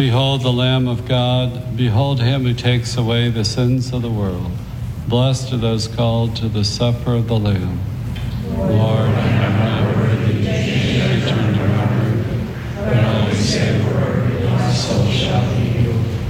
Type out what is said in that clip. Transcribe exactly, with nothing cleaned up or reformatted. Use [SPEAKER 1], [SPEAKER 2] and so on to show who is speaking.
[SPEAKER 1] Behold the Lamb of God. Behold him who takes away the sins of the world. Blessed are those called to the supper of the Lamb. Lord, I am